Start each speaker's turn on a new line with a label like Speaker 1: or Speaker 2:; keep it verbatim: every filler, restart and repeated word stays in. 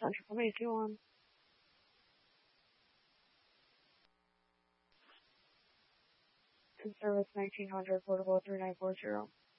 Speaker 1: Central May two one. In service nineteen hundred, portable three nine four zero.